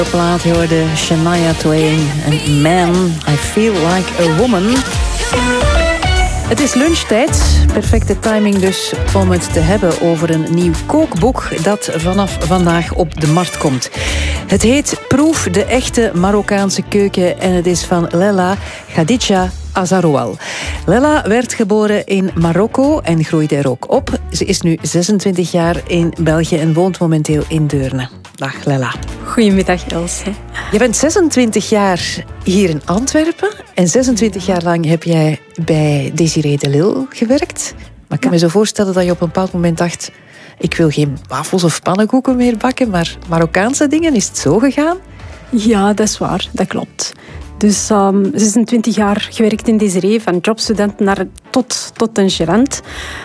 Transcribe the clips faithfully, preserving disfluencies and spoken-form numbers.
Plaat hoorde Shania Twain en Man, I Feel Like a Woman. Het is lunchtijd. Perfecte timing dus om het te hebben over een nieuw kookboek dat vanaf vandaag op de markt komt. Het heet Proef de echte Marokkaanse keuken en het is van Lella Khadija Azaroual. Lella werd geboren in Marokko en groeide er ook op. Ze is nu zesentwintig jaar in België en woont momenteel in Deurne. Dag Lella. Goedemiddag Else. Je bent zesentwintig jaar hier in Antwerpen en zesentwintig jaar lang heb jij bij Desiree de Lille gewerkt. Maar ik kan me zo voorstellen dat je op een bepaald moment dacht, ik wil geen wafels of pannenkoeken meer bakken, maar Marokkaanse dingen, is het zo gegaan? Ja, dat is waar, dat klopt. Dus um, zesentwintig jaar gewerkt in Desiree, van jobstudent naar, tot, tot een gerant.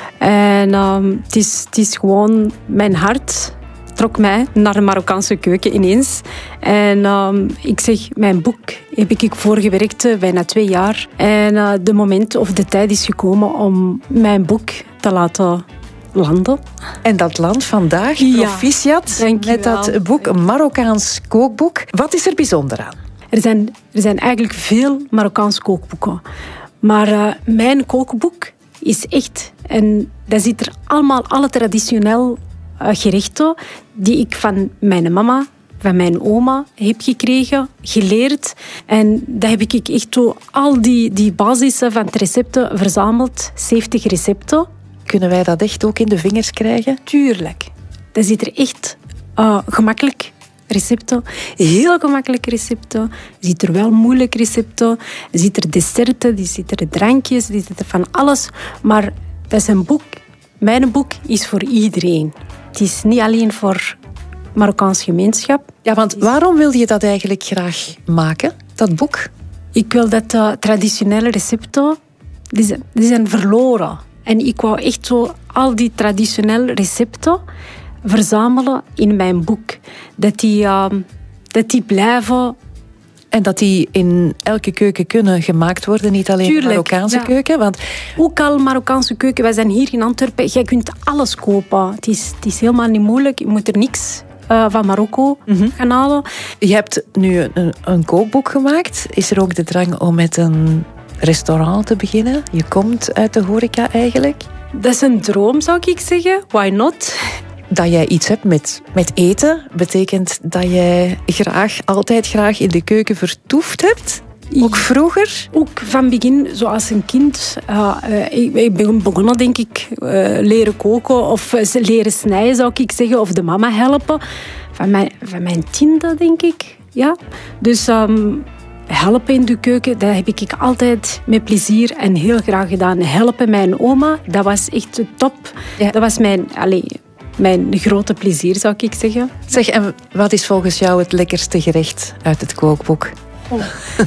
En um, het, is, het is gewoon mijn hart trok mij naar de Marokkaanse keuken ineens. En um, ik zeg, mijn boek heb ik voor gewerkt, bijna twee jaar. En uh, de moment of de tijd is gekomen om mijn boek te laten landen. En dat land vandaag, ja, proficiat, met dat boek, een Marokkaans kookboek. Wat is er bijzonder aan? Er zijn, er zijn eigenlijk veel Marokkaanse kookboeken. Maar uh, mijn kookboek is echt... En dat zit er allemaal, alle traditioneel uh, gerechten die ik van mijn mama, van mijn oma heb gekregen, geleerd. En dat heb ik echt zo, al die, die basissen van het recepten verzameld. zeventig recepten. Kunnen wij dat echt ook in de vingers krijgen? Tuurlijk. Dat zit er echt uh, gemakkelijk recepten. Heel gemakkelijke recepten. Je ziet er wel moeilijke recepten. Je ziet er desserten, je ziet er drankjes, je ziet er van alles. Maar dat is een boek. Mijn boek is voor iedereen. Het is niet alleen voor Marokkaans gemeenschap. Ja, want waarom wil je dat eigenlijk graag maken, dat boek? Ik wil dat de traditionele recepten, die zijn, die zijn verloren. En ik wou echt zo al die traditionele recepten verzamelen in mijn boek. Dat die, uh, dat die blijven. En dat die in elke keuken kunnen gemaakt worden, niet alleen Tuurlijk, de Marokkaanse ja. keuken. Want ook al Marokkaanse keuken, wij zijn hier in Antwerpen, jij kunt alles kopen. Het is, het is helemaal niet moeilijk, je moet er niks uh, van Marokko mm-hmm. gaan halen. Je hebt nu een, een kookboek gemaakt. Is er ook de drang om met een restaurant te beginnen? Je komt uit de horeca eigenlijk. Dat is een droom, zou ik zeggen. Why not? Dat jij iets hebt met, met eten, betekent dat jij graag, altijd graag in de keuken vertoefd hebt? Ook vroeger? Ook van begin, zoals een kind. Uh, uh, ik, ik ben begonnen, denk ik, uh, leren koken of uh, leren snijden, zou ik zeggen. Of de mama helpen. Van mijn, van mijn tiende, denk ik. Ja. Dus um, helpen in de keuken, dat heb ik altijd met plezier en heel graag gedaan. Helpen mijn oma, dat was echt top. Ja. Dat was mijn... Allez, Mijn grote plezier, zou ik zeggen. Zeg, en wat is volgens jou het lekkerste gerecht uit het kookboek? Oh.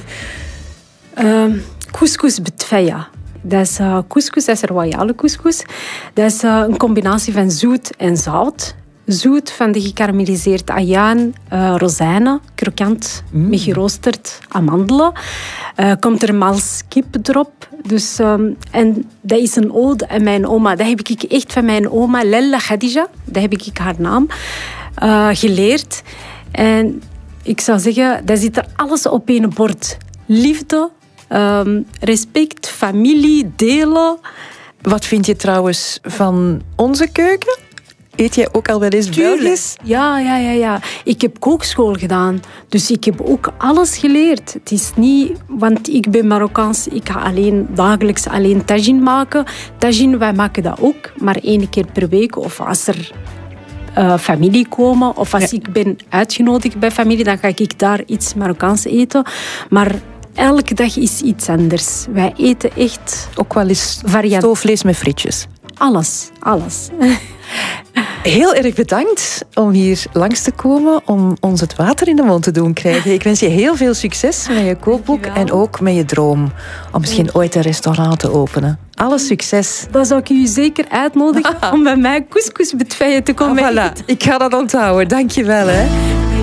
uh, couscous betfaya. Dat is uh, couscous, dat is royale couscous. Dat is uh, een combinatie van zoet en zout. Zoet van de gekarameliseerde ayaan, uh, rozijnen, krokant, mm. met geroosterd amandelen. Uh, komt er mals kip erop. Dus, um, en dat is een ode aan mijn oma. Dat heb ik echt van mijn oma, Lella Khadija, dat heb ik haar naam, uh, geleerd. En ik zou zeggen, dat zit er alles op één bord. Liefde, um, respect, familie, delen. Wat vind je trouwens van onze keuken? Eet jij ook al wel eens Belgisch? Ja, ja, ja, ja. Ik heb kookschool gedaan. Dus ik heb ook alles geleerd. Het is niet... Want ik ben Marokkaans. Ik ga alleen dagelijks alleen tagine maken. Tagine, wij maken dat ook. Maar één keer per week. Of als er uh, familie komen. Of als ja. ik ben uitgenodigd bij familie. Dan ga ik daar iets Marokkaans eten. Maar elke dag is iets anders. Wij eten echt... Ook wel eens stoofvlees met frietjes. Alles, alles. Heel erg bedankt om hier langs te komen, om ons het water in de mond te doen krijgen. Ik wens je heel veel succes met je kookboek en ook met je droom om misschien ooit een restaurant te openen. Alle succes. Dan zou ik u zeker uitnodigen om bij mij couscous betfeien te komen Ah, voilà. Ik ga dat onthouden. Dank je wel. Hè.